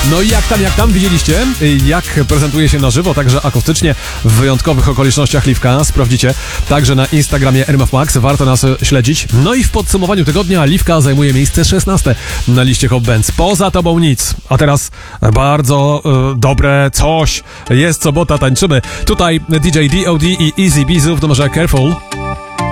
No i jak tam widzieliście, jak prezentuje się na żywo, także akustycznie w wyjątkowych okolicznościach Liwka. Sprawdzicie także na Instagramie RMF Max, warto nas śledzić. No i w podsumowaniu tygodnia Liwka zajmuje miejsce 16 na liście Hot Bands. Poza tobą nic. A teraz bardzo dobre coś. Jest sobota, tańczymy. Tutaj DJ DOD i Easy Bizu w numerze Careful.